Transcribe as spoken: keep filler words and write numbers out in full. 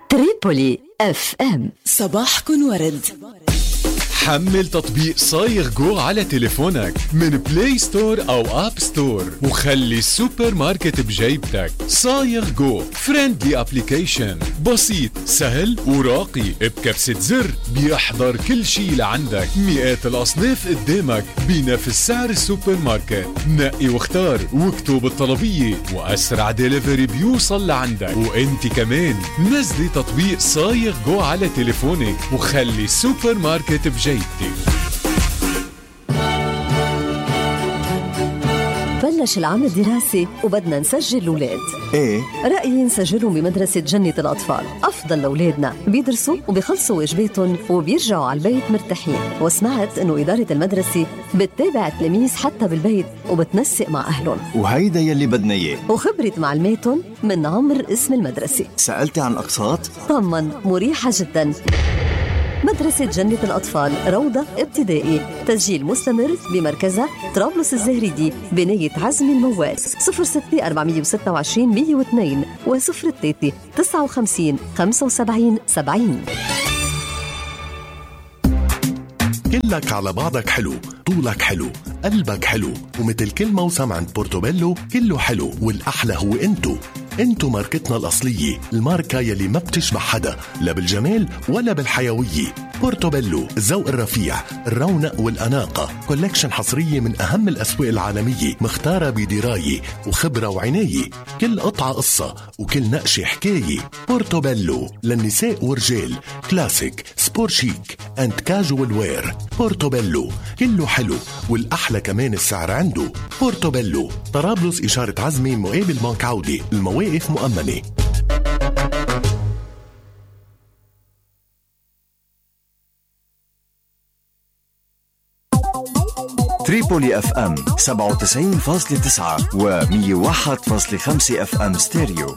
تريبولي اف ام. صباحكن ورد. حمل تطبيق صايغ جو على تليفونك من بلاي ستور أو آب ستور وخلي السوبر ماركت بجيبتك. صايغ جو فريندلي ابليكيشن، بسيط سهل وراقي، بكبسة زر بيحضر كل شي لعندك، مئات الأصناف قدامك بنفس سعر السوبر ماركت. نقي واختار واكتب الطلبية وأسرع ديليفري بيوصل لعندك. وانت كمان نزلي تطبيق صايغ جو على تليفونك وخلي السوبر ماركت بجيبتك. بلش العام الدراسي وبدنا نسجل الأولاد. ايه رأيي نسجلهم بمدرسة جنة الأطفال، أفضل لأولادنا، بيدرسوا وبيخلصوا واجباتهم وبيرجعوا على البيت مرتاحين. وسمعت إنه إدارة المدرسة بتتابع التلاميذ حتى بالبيت وبتنسق مع أهلهم، وهيدا يلي بدنا إياه. وخبرة معلماتهم من عمر اسم المدرسة. سألتي عن أقساط؟ طمن، مريحة جدا. مدرسة جنة الأطفال، روضة ابتدائي، تسجيل مستمر بمركزها طرابلس الزهريدي بناية عزمي الموال. صفر ستة أربعمية وستة وعشرين مية واثنين وصفر ثلاثة تسعة وخمسين خمسة وسبعين سبعين. كلك على بعضك حلو، طولك حلو، قلبك حلو، ومثل كل موسم عند بورتوبيلو كله حلو، والأحلى هو انتو. انتو ماركتنا الأصلية، الماركة يلي ما بتشبه حدا لا بالجمال ولا بالحيوية. بورتوبيلو، الذوق الرفيع، الرونق والأناقة، كولكشن حصرية من أهم الأسواق العالمية، مختارة بدراية وخبرة وعناية. كل قطعة قصة وكل نقشة حكاية. بورتوبيلو للنساء ورجال، كلاسيك، سبور شيك اند كاجوال وير. بورتوبيلو كله حلو، والأحلى كمان السعر عنده. بورتوبيلو، طرابلس إشارة عزمي مقابل بنك عودة، المواقف مؤمنة. تريبولي اف ام سبعة وتسعين فاصلة تسعة و مية وواحد فاصلة خمسة اف ام ستيريو.